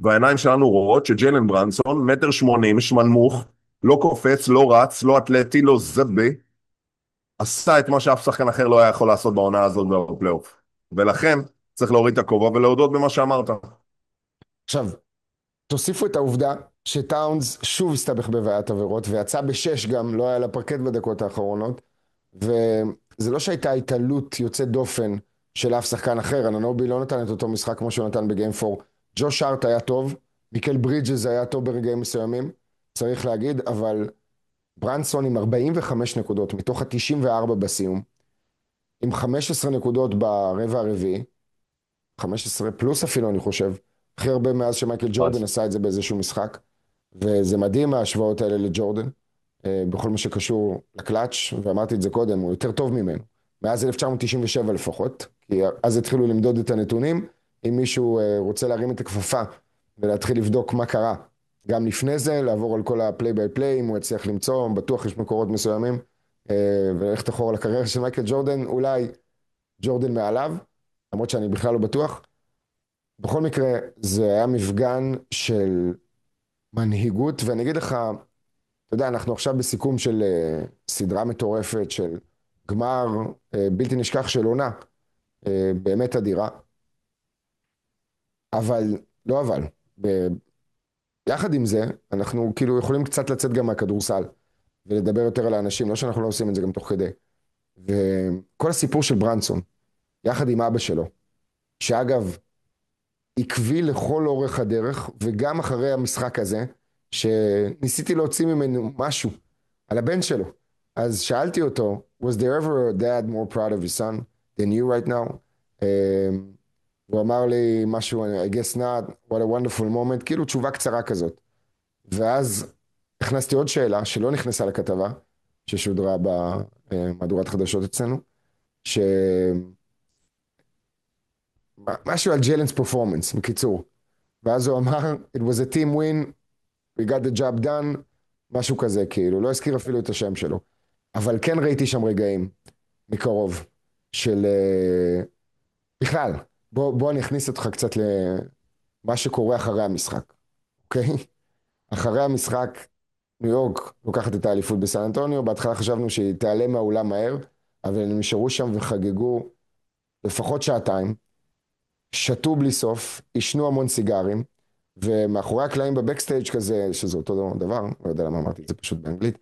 והעיניים שלנו רואות שג'יילן ברנסון, 1.80 מטר, שמנמוך, לא קופץ, לא רץ, לא אתלטי, לא זבה, עשה את מה שאף שחקן אחר לא היה יכול לעשות בעונה הזאת בפלייאוף. ולכן צריך להוריד את הכובע ולהודות במה שאמרת. עכשיו, תוסיפו את העובדה שטאונס שוב הסתבך בבעיית עבירות, ויצא בשש גם, לא היה לפרקט בדקות האחרונות, וזה לא שהייתה התעלות יוצאת דופן של אף שחקן אחר, אננובי לא נתן את אותו משחק כמו שהוא נתן בגיים 4, ג'וש הארט היה טוב, מיקל ברידג'ס היה טוב ברגעים מסוימים, צריך להגיד, אבל ברנסון עם 45 נקודות מתוך ה-94 בסיום, עם 15 נקודות ברבע הרביעי, 15 פלוס אפילו אני חושב, הכי הרבה מאז שמייקל ג'ורדן אז עשה את זה באיזשהו משחק, וזה מדהים ההשוואות האלה לג'ורדן, בכל מה שקשור לקלאץ', ואמרתי את זה קודם, הוא יותר טוב ממנו, מאז 1997 לפחות, כי אז התחילו למדוד את הנתונים, אם מישהו רוצה להרים את הכפפה ולהתחיל לבדוק מה קרה, גם לפני זה, לעבור על כל הפליי ביי פליי, אם הוא יצליח למצוא, בטוח יש מקורות מסוימים, וללכת אחורה לקריירה של מייקל ג'ורדן, אולי ג'ורדן מעליו, למרות שאני בכלל לא בטוח. בכל מקרה, זה היה מפגן של מנהיגות, ואני אגיד לך, אתה יודע, אנחנו עכשיו בסיכום של סדרה מטורפת, של גמר בלתי נשכח של עונה, באמת אדירה, אבל, לא אבל, יחד עם זה, אנחנו כאילו יכולים קצת לצאת גם מהכדורסל, ולדבר יותר על האנשים, לא שאנחנו לא עושים את זה גם תוך כדי. וכל הסיפור של ברנסון, יחד עם אבא שלו, שאגב, עקבי לכל אורך הדרך, וגם אחרי המשחק הזה, שניסיתי להוציא ממנו משהו על הבן שלו. אז שאלתי אותו, was there ever a dad more proud of his son than you right now? הוא אמר לי משהו, I guess not, what a wonderful moment, כאילו תשובה קצרה כזאת. ואז הכנסתי עוד שאלה, שלא נכנסה לכתבה, ששודרה במהדורת חדשות אצלנו, משהו על ג'יילנס פרפורמנס, בקיצור. ואז הוא אמר, it was a team win, we got the job done, משהו כזה, כאילו, לא הזכיר אפילו את השם שלו. אבל כן ראיתי שם רגעים, מקרוב, של... בכלל, בוא אני אכניס אותך קצת למה שקורה אחרי המשחק, אוקיי? אחרי המשחק, ניו יורק לוקחת את האליפות בסן אנטוניו, בהתחלה חשבנו שהיא תיעלם מהאולם מהר, אבל הם נשארו שם וחגגו לפחות שעתיים, שתו בלי סוף, עישנו המון סיגרים, ומאחורי הקלעים בבקסטייג' כזה, שזה אותו דבר, לא יודע למה אמרתי את זה פשוט באנגלית,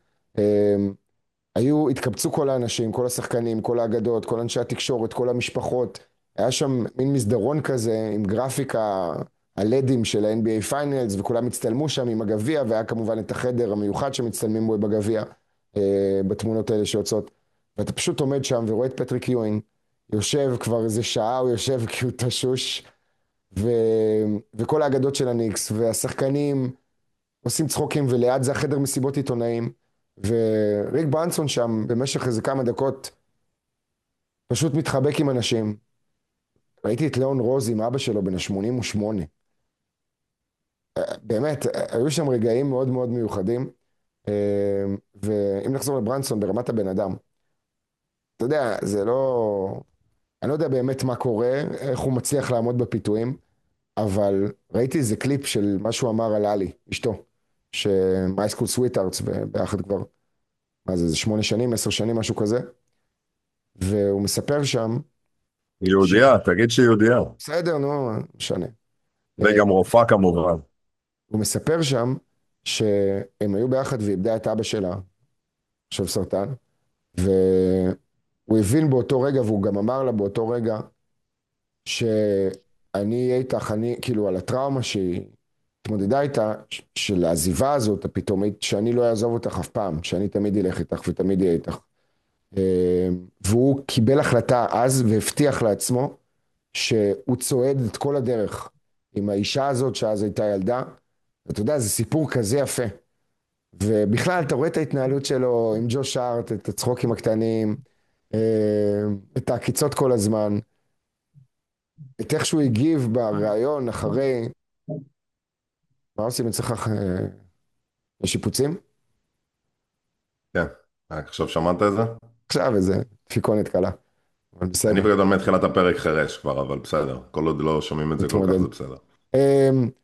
התקבצו כל האנשים, כל השחקנים, כל האגדות, כל אנשי התקשורת, כל המשפחות, היה שם מין מסדרון כזה עם גרפיקה, הלדים של ה-NBA פיינלס, וכולם הצטלמו שם עם הגביע, והיה כמובן את החדר המיוחד שמצטלמים בו בגביע, בתמונות האלה שיוצאות, ואתה פשוט עומד שם ורואה את פטריק יואינג, יושב כבר איזה שעה, הוא יושב כי הוא תשוש, ו... וכל האגדות של הניקס, והשחקנים עושים צחוקים, וליד זה החדר מסיבות עיתונאים, וריק ברנסון שם במשך איזה כמה דקות, פשוט מתחבק עם אנשים. ראיתי את ליאון רוז עם אבא שלו בן ה-88. באמת, היו שם רגעים מאוד מאוד מיוחדים, ואם נחזור לברנסון ברמת הבן אדם, אתה יודע, זה לא... אני לא יודע באמת מה קורה, איך הוא מצליח לעמוד בפיתויים, אבל ראיתי איזה קליפ של מה שהוא אמר על אלי, אשתו, שמייסקול סוויט-ארטס ביחד כבר, מה זה 8 שנים, 10 שנים, משהו כזה, והוא מספר שם, יהודייה, תגיד שהיא יהודייה. בסדר, נו, משנה. וגם רופאה כמובן. הוא מספר שם שהם היו ביחד ואיבדה את אבא שלה, עכשיו סרטן, והוא הבין באותו רגע, והוא גם אמר לה באותו רגע, שאני אהיה איתך, אני, כאילו, על הטראומה שהיא התמודדה איתה, של העזיבה הזאת, הפתאומית, שאני לא אעזוב אותך אף פעם, שאני תמיד אלך איתך ותמיד אהיה איתך. והוא קיבל החלטה אז והבטיח לעצמו שהוא צועד את כל הדרך עם האישה הזאת שאז הייתה ילדה. ואתה יודע, זה סיפור כזה יפה. ובכלל, אתה רואה את ההתנהלות שלו עם ג'וש הארט, את הצחוקים הקטנים, את העקיצות כל הזמן, את איך שהוא הגיב בריאיון אחרי... מה עושים אצלך? יש שיפוצים? כן, עכשיו שמעת את זה? עכשיו איזה דפיקונת קלה, אבל בסדר, אני בגדול מתחילת הפרק חירש כבר, אבל בסדר. כל עוד לא שומעים את זה כל כך, נתמודד. זה בסדר.